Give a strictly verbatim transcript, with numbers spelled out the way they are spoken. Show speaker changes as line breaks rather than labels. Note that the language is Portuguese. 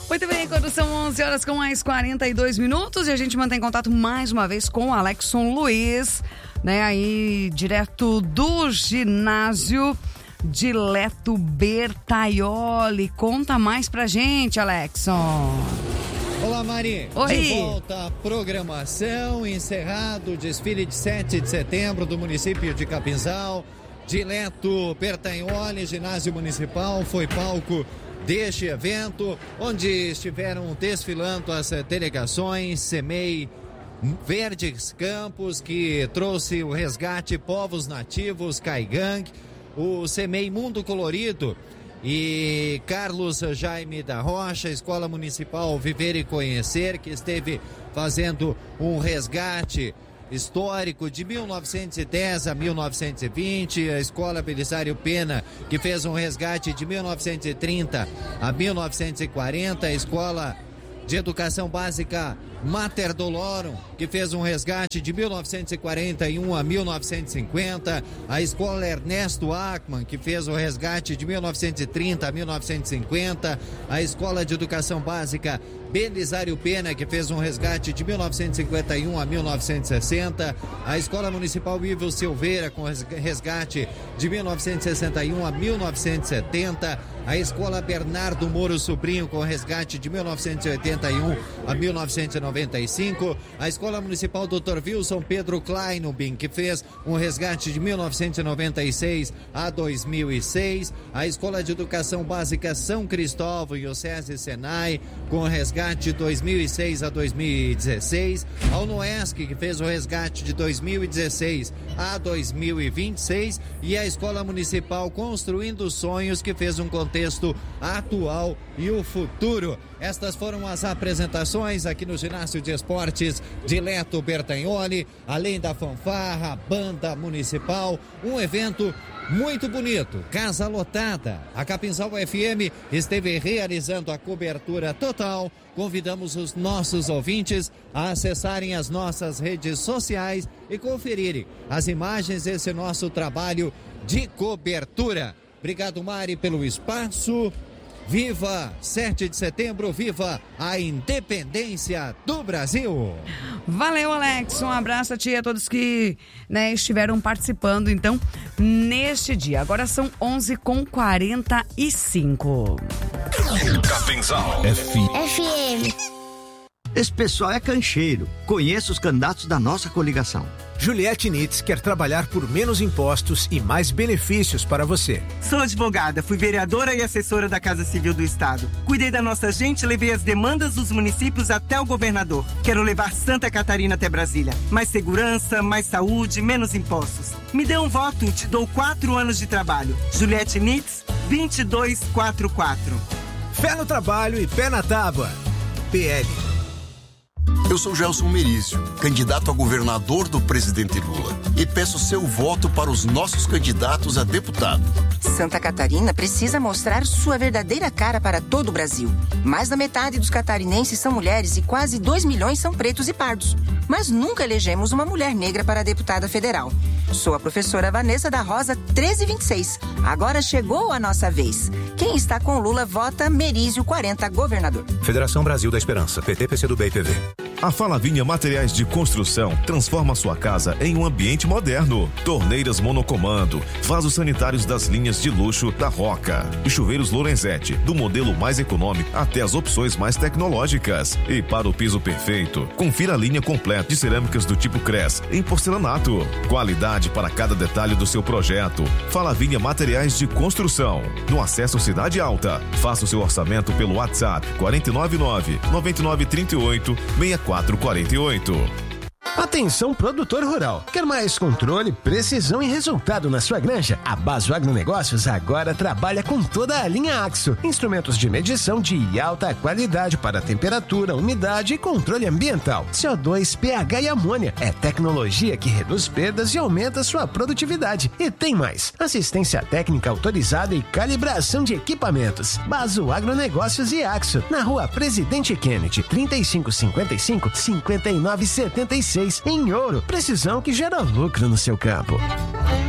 Muito bem, quando são onze horas com mais quarenta e dois minutos e a gente mantém contato mais uma vez com o Alexson Luiz, né, aí direto do ginásio Dileto Bertaioli. Conta mais pra gente, Alexson.
Olá, Mari.
Oi.
De volta à programação, encerrado o desfile de sete de setembro do município de Capinzal. Dileto Bertaioli, ginásio municipal, foi palco deste evento, onde estiveram desfilando as delegações SEMEI Verdes Campos, que trouxe o resgate povos nativos, Caigang, o SEMEI Mundo Colorido e Carlos Jaime da Rocha, Escola Municipal Viver e Conhecer, que esteve fazendo um resgate histórico de mil novecentos e dez a mil novecentos e vinte, a Escola Belisário Pena, que fez um resgate de mil novecentos e trinta a mil novecentos e quarenta, a Escola de Educação Básica Mater Dolorum, que fez um resgate de mil novecentos e quarenta e um a mil novecentos e cinquenta, a Escola Ernesto Ackmann, que fez o resgate de mil novecentos e trinta a mil novecentos e cinquenta, a Escola de Educação Básica Belisário Pena, que fez um resgate de mil novecentos e cinquenta e um a mil novecentos e sessenta, a Escola Municipal Ivo Silveira, com resgate de mil novecentos e sessenta e um a mil novecentos e setenta, a Escola Bernardo Moro Sobrinho, com resgate de mil novecentos e oitenta e um a mil novecentos e noventa e cinco, a Escola Municipal doutor Wilson Pedro Kleinobin, que fez um resgate de mil novecentos e noventa e seis a dois mil e seis, a Escola de Educação Básica São Cristóvão e o SESI Senai, com resgate de dois mil e seis a dois mil e dezesseis, a UNOESC, que fez o resgate de dois mil e dezesseis a dois mil e vinte e seis, e a Escola Municipal Construindo Sonhos, que fez um contexto atual e o futuro. Estas foram as apresentações aqui no Ginásio de Esportes Dileto Bertaioli, além da fanfarra, banda municipal, um evento muito bonito, casa lotada. A Capinzal F M esteve realizando a cobertura total. Convidamos os nossos ouvintes a acessarem as nossas redes sociais e conferirem as imagens desse nosso trabalho de cobertura. Obrigado, Mari, pelo espaço. Viva sete de setembro, viva a independência do Brasil.
Valeu, Alex, um abraço a ti e a todos que, né, estiveram participando, então, neste dia. Agora são onze e quarenta e cinco.
Capinzal F M.
Esse pessoal é cancheiro. Conheço os candidatos da nossa coligação.
Juliette Nitz quer trabalhar por menos impostos e mais benefícios para você.
Sou advogada, fui vereadora e assessora da Casa Civil do Estado. Cuidei da nossa gente e levei as demandas dos municípios até o governador. Quero levar Santa Catarina até Brasília. Mais segurança, mais saúde, menos impostos. Me dê um voto, te dou quatro anos de trabalho. Juliette Nitz, vinte e dois quarenta e quatro.
Fé no trabalho e pé na tábua. P L.
Eu sou Gelson Merizio, candidato a governador do presidente Lula, e peço seu voto para os nossos candidatos a deputado.
Santa Catarina precisa mostrar sua verdadeira cara para todo o Brasil. Mais da metade dos catarinenses são mulheres e quase dois milhões são pretos e pardos. Mas nunca elegemos uma mulher negra para deputada federal. Sou a professora Vanessa da Rosa, treze vinte e seis. Agora chegou a nossa vez. Quem está com Lula, vota Merizio quarenta, governador.
Federação Brasil da Esperança, P T, P C do B e P V. A Falavinha Materiais de Construção transforma sua casa em um ambiente moderno. Torneiras monocomando, vasos sanitários das linhas de luxo da Roca e chuveiros Lorenzetti, do modelo mais econômico até as opções mais tecnológicas. E para o piso perfeito, confira a linha completa de cerâmicas do tipo Cres em porcelanato. Qualidade para cada detalhe do seu projeto. Falavinha Materiais de Construção. No acesso Cidade Alta. Faça o seu orçamento pelo WhatsApp quatro nove nove, nove nove três oito, seis quatro quatro oito.
Atenção, produtor rural. Quer mais controle, precisão e resultado na sua granja? A Baso Agronegócios agora trabalha com toda a linha Axo. Instrumentos de medição de alta qualidade para temperatura, umidade e controle ambiental. C O dois, pH e amônia. É tecnologia que reduz perdas e aumenta sua produtividade. E tem mais. Assistência técnica autorizada e calibração de equipamentos. Baso Agronegócios e Axo. Na rua Presidente Kennedy, trinta e cinco cinquenta e cinco, cinquenta e nove setenta e seis. Em Ouro, precisão que gera lucro no seu campo.